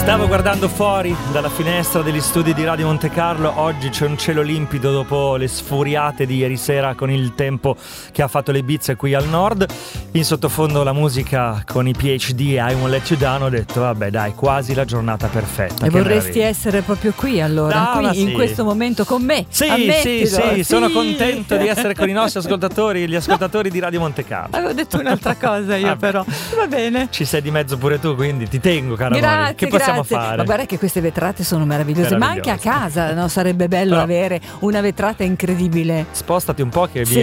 Stavo guardando fuori dalla finestra degli studi di Radio Monte Carlo. Oggi c'è un cielo limpido dopo le sfuriate di ieri sera con il tempo che ha fatto le bizze qui al nord. In sottofondo la musica con i PhD e I Won't Let You Down. Ho detto vabbè dai, quasi la giornata perfetta. E vorresti essere proprio qui allora, qui in questo momento con me. Sì, sono contento di essere con i nostri ascoltatori, gli ascoltatori di Radio Monte Carlo. Avevo detto un'altra cosa io però, va bene. Ci sei di mezzo pure tu, quindi ti tengo, cara Mori. Che possiamo fare? Ma guarda che queste vetrate sono meravigliose, ma anche a casa, no? Sarebbe bello avere una vetrata incredibile. Spostati un po' che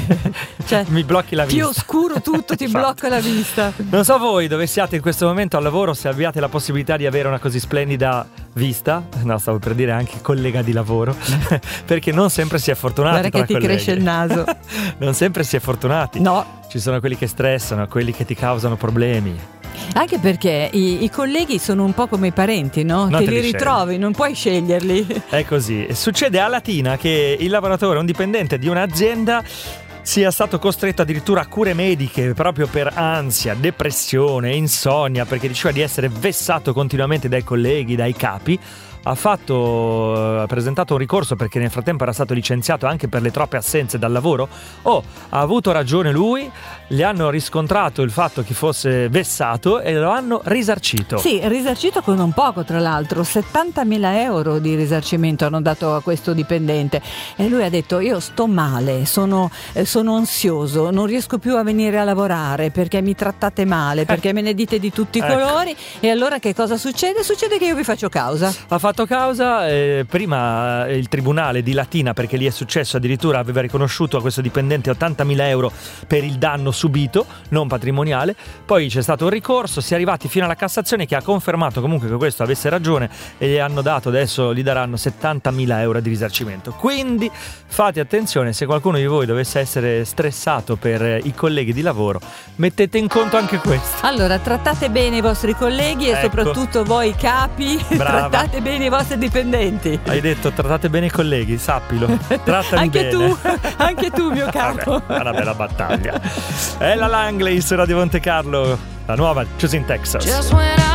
cioè, mi blocchi la vista. Ti oscuro tutto, ti blocco la vista. Non so voi dove siate in questo momento al lavoro, se abbiate la possibilità di avere una così splendida vista. No, stavo per dire anche collega di lavoro, perché non sempre si è fortunati. Guarda che ti colleghi. Cresce il naso. Non sempre si è fortunati. No. Ci sono quelli che stressano, quelli che ti causano problemi. Anche perché i colleghi sono un po' come i parenti, no? Te li ritrovi, non puoi sceglierli. È così. Succede a Latina che il lavoratore, un dipendente di un'azienda, sia stato costretto addirittura a cure mediche proprio per ansia, depressione, insonnia, perché diceva di essere vessato continuamente dai colleghi, dai capi. Ha presentato un ricorso perché nel frattempo era stato licenziato anche per le troppe assenze dal lavoro. Ha avuto ragione lui, gli hanno riscontrato il fatto che fosse vessato e lo hanno risarcito. Sì, risarcito con non poco, tra l'altro 70.000 euro di risarcimento hanno dato a questo dipendente, e lui ha detto: io sto male, sono ansioso, non riesco più a venire a lavorare perché mi trattate male, perché me ne dite di tutti i colori. E allora che cosa succede? Succede che io vi faccio causa. Ha fatto causa, prima il tribunale di Latina, perché lì è successo, addirittura aveva riconosciuto a questo dipendente 80.000 euro per il danno subito, non patrimoniale. Poi c'è stato un ricorso, si è arrivati fino alla Cassazione che ha confermato comunque che questo avesse ragione e gli hanno dato, adesso gli daranno 70.000 euro di risarcimento. Quindi fate attenzione, se qualcuno di voi dovesse essere stressato per i colleghi di lavoro, mettete in conto anche questo. Allora, trattate bene i vostri colleghi e soprattutto voi capi. Brava. Trattate bene i vostri dipendenti. Hai detto trattate bene i colleghi, sappilo. Trattami anche bene. Anche tu mio capo. È una bella battaglia. È la Langley su Radio Monte Carlo, la nuova Choosing Texas.